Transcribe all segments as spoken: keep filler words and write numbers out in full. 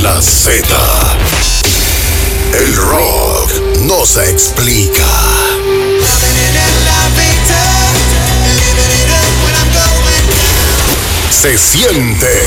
la Z. El rock no se explica. Se siente.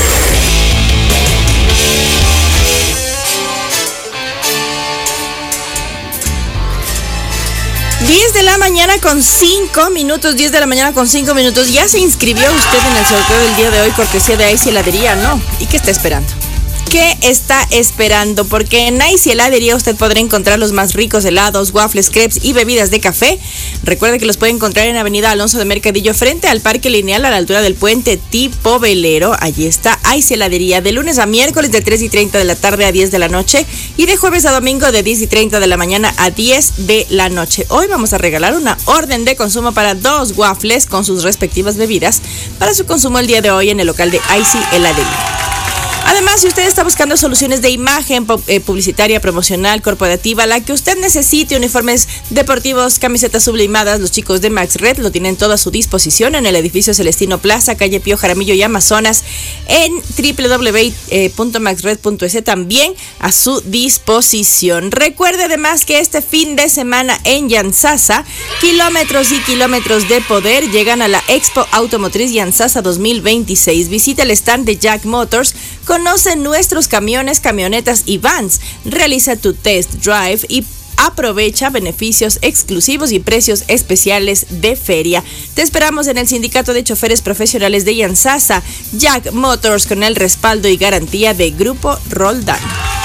diez de la mañana con cinco minutos, diez de la mañana con cinco minutos. ¿Ya se inscribió usted en el sorteo del día de hoy, cortesía de Icy Heladería? No. ¿Y qué está esperando? ¿Qué está esperando? Porque en Icy Heladería usted podrá encontrar los más ricos helados, waffles, crepes y bebidas de café. Recuerde que los puede encontrar en Avenida Alonso de Mercadillo, frente al Parque Lineal, a la altura del puente tipo velero. Allí está Icy Heladería, de lunes a miércoles de tres y treinta de la tarde a diez de la noche y de jueves a domingo de diez y treinta de la mañana a diez de la noche. Hoy vamos a regalar una orden de consumo para dos waffles con sus respectivas bebidas para su consumo el día de hoy en el local de Icy Heladería. Además, si usted está buscando soluciones de imagen publicitaria, promocional, corporativa, la que usted necesite, uniformes deportivos, camisetas sublimadas, los chicos de Max Red lo tienen todo a su disposición en el edificio Celestino Plaza, calle Pío Jaramillo y Amazonas, en doble u doble u doble u punto max red punto es también a su disposición. Recuerde además que este fin de semana en Yantzaza, kilómetros y kilómetros de poder llegan a la Expo Automotriz Yantzaza dos mil veintiséis. Visita el stand de Jack Motors. Conoce nuestros camiones, camionetas y vans. Realiza tu test drive y aprovecha beneficios exclusivos y precios especiales de feria. Te esperamos en el Sindicato de Choferes Profesionales de Yantzaza. Jack Motors, con el respaldo y garantía de Grupo Roldán.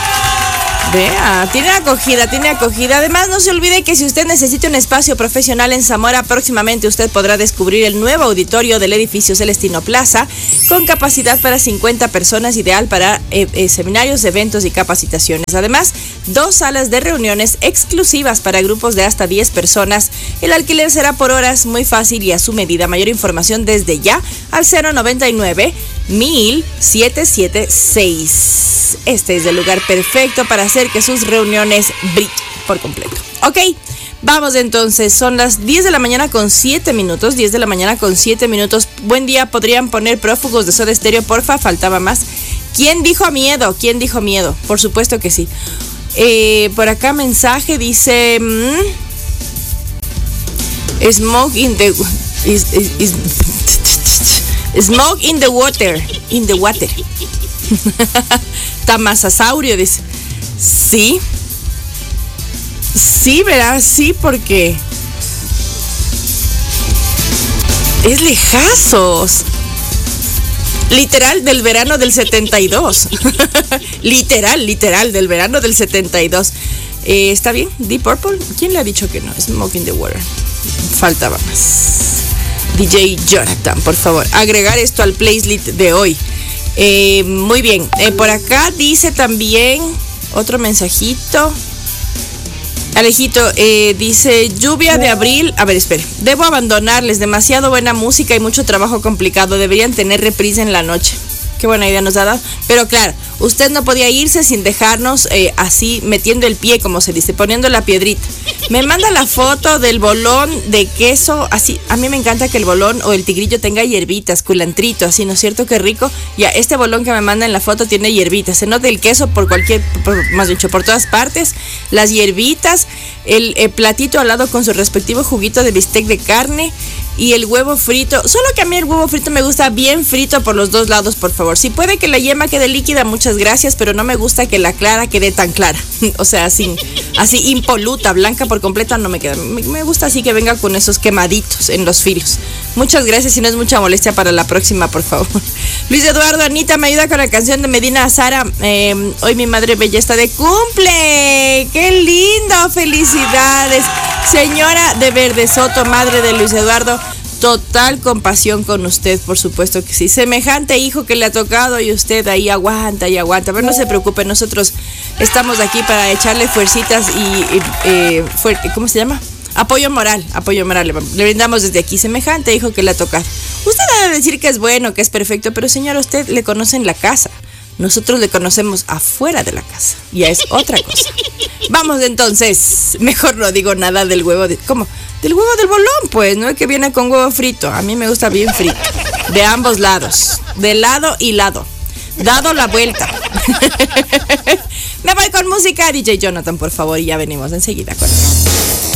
Vea, tiene acogida, tiene acogida. Además, no se olvide que si usted necesita un espacio profesional en Zamora, próximamente usted podrá descubrir el nuevo auditorio del edificio Celestino Plaza, con capacidad para cincuenta personas, ideal para eh, eh, seminarios, eventos y capacitaciones. Además, dos salas de reuniones exclusivas para grupos de hasta diez personas. El alquiler será por horas, muy fácil y a su medida. Mayor información desde ya al cero noventa y nueve mil setecientos setenta y seis. Este es el lugar perfecto para hacer que sus reuniones brillen por completo. Ok, vamos entonces, son las diez de la mañana con siete minutos, diez de la mañana con siete minutos. Buen día, ¿podrían poner Prófugos de Soda Stereo, porfa? Faltaba más. ¿Quién dijo miedo? ¿Quién dijo miedo? Por supuesto que sí. Eh, por acá mensaje dice... Mmm, smoke in the... Is, is, is, smoke in the water. In the water. Tamasasaurio dice. Sí. Sí, ¿verdad? Sí, porque es lejazos. Literal del verano del setenta y dos. literal, literal del verano del setenta y dos. Eh, ¿Está bien? Deep Purple. ¿Quién le ha dicho que no? Smoke in the water. Faltaba más. D J Jonathan, por favor, agregar esto al playlist de hoy. Eh, muy bien. Eh, por acá dice también otro mensajito. Alejito, eh, dice, lluvia de abril. A ver, espere. Debo abandonarles. Demasiado buena música y mucho trabajo complicado. Deberían tener reprise en la noche. Qué buena idea nos ha dado. Pero claro, usted no podía irse sin dejarnos eh, así, metiendo el pie, como se dice, poniendo la piedrita. Me manda la foto del bolón de queso, así. A mí me encanta que el bolón o el tigrillo tenga hierbitas, culantrito, así, ¿no es cierto? Qué rico. Ya, este bolón que me manda en la foto tiene hierbitas. Se nota el queso por cualquier, por, más dicho, por todas partes. Las hierbitas, el, el platito al lado con su respectivo juguito de bistec de carne. Y el huevo frito, solo que a mí el huevo frito me gusta bien frito por los dos lados, por favor. Si puede que la yema quede líquida, muchas gracias, pero no me gusta que la clara quede tan clara. O sea, así, así impoluta, blanca por completa no me queda. Me, me gusta así que venga con esos quemaditos en los filos. Muchas gracias y no es mucha molestia para la próxima, por favor. Luis Eduardo, Anita, me ayuda con la canción de Medina Sara. Eh, hoy mi madre bella está de cumple. ¡Qué lindo! ¡Felicidades! Señora de Verde Soto, madre de Luis Eduardo, total compasión con usted, por supuesto que sí. Semejante hijo que le ha tocado y usted ahí aguanta y aguanta. Pero no se preocupe, nosotros estamos aquí para echarle fuercitas y, y eh, fuerte, ¿cómo se llama? Apoyo moral, apoyo moral. Le brindamos desde aquí. Semejante hijo que le ha tocado. Usted debe decir que es bueno, que es perfecto, pero señora, usted le conoce en la casa. Nosotros le conocemos afuera de la casa. Ya es otra cosa. Vamos entonces. Mejor no digo nada del huevo. De, ¿Cómo? Del huevo del bolón, pues, ¿no? Es que viene con huevo frito. A mí me gusta bien frito. De ambos lados. De lado y lado. dado la vuelta. Me voy con música, D J Jonathan, por favor, y ya venimos enseguida con